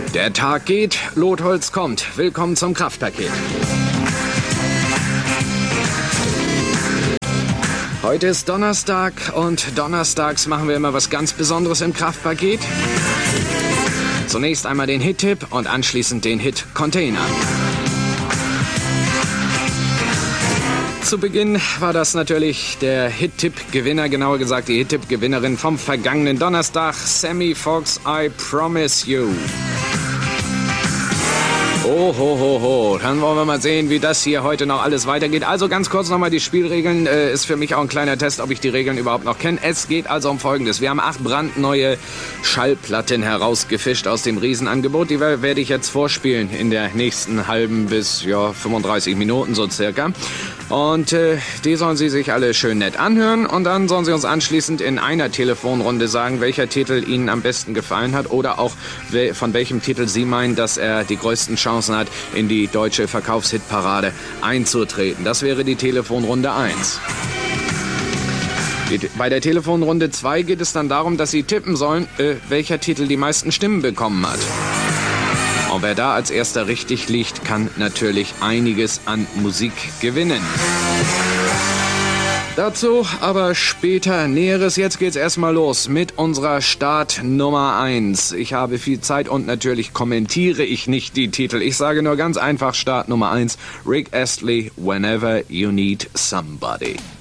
Der Tag geht, Lotholz kommt. Willkommen zum Kraftpaket. Heute ist Donnerstag und donnerstags machen wir immer was ganz Besonderes im Kraftpaket. Zunächst einmal den Hit-Tipp und anschließend den Hit-Container. Zu Beginn war das natürlich der Hit-Tipp-Gewinner, genauer gesagt die Hit-Tipp-Gewinnerin vom vergangenen Donnerstag, Sammy Fox, I Promise You. Oh, ho, ho, ho. Dann wollen wir mal sehen, wie das hier heute noch alles weitergeht. Also ganz kurz nochmal die Spielregeln. Ist für mich auch ein kleiner Test, ob ich die Regeln überhaupt noch kenne. Es geht also um Folgendes. Wir haben 8 brandneue Schallplatten herausgefischt aus dem Riesenangebot. Die werde ich jetzt vorspielen in der nächsten halben bis 35 Minuten so circa. Und die sollen Sie sich alle schön nett anhören. Und dann sollen Sie uns anschließend in einer Telefonrunde sagen, welcher Titel Ihnen am besten gefallen hat. Oder auch von welchem Titel Sie meinen, dass er die größten Chancen hat, in die deutsche Verkaufshitparade einzutreten. Das wäre die Telefonrunde 1. Bei der Telefonrunde 2 geht es dann darum, dass Sie tippen sollen, welcher Titel die meisten Stimmen bekommen hat. Und wer da als erster richtig liegt, kann natürlich einiges an Musik gewinnen. Dazu aber später Näheres. Jetzt geht's erstmal los mit unserer Start Nummer 1. Ich habe viel Zeit und natürlich kommentiere ich nicht die Titel. Ich sage nur ganz einfach Start Nummer 1. Rick Astley, Whenever You Need Somebody.